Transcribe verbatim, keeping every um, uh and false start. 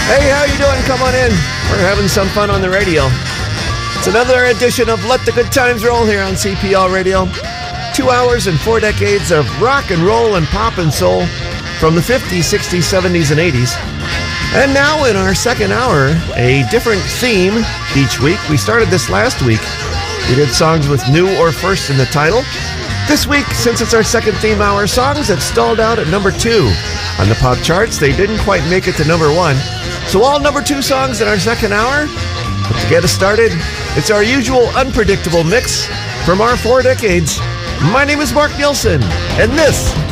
Hey, how you doing? Come on in. We're having some fun on the radio. It's another edition of Let the Good Times Roll here on C P L Radio. Two hours and four decades of rock and roll and pop and soul from the fifties, sixties, seventies, and eighties. And now in our second hour, a different theme each week. We started this last week. We did songs with new or first in the title. This week, since it's our second theme hour, songs that stalled out at number two on the pop charts. They didn't quite make it to number one. So all number two songs in our second hour. But to get us started, it's our usual unpredictable mix from our four decades. My name is Mark Nielsen, and this